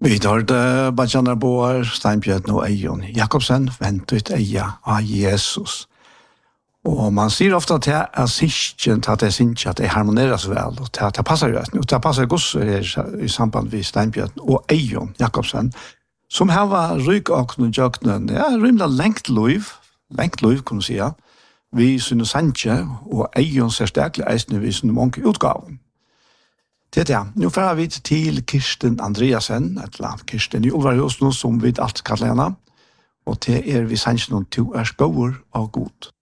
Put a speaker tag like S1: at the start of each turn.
S1: Vi hørte Bajanar Boar, Steinbjørn og Eion Jakobsen, ventet eia av Jesus. Og man sier ofte at det er syskjen til at det syns at det harmoneres vel, og til at det passer jo. Og det passer godt i samband med Steinbjørn og Eion Jakobsen, som har ryk og jøknen, rymla lengt liv, kan man sige, vi synes sanje, og Eion ser sterkelig eisende vi synes mange utgaven. Det er det. Nå fører vi til Kirsten Andreasen, et eller annet Kirsten i Ulvarhus, som vi alt kaller henne, og det vi sannsynlig to skåer og god.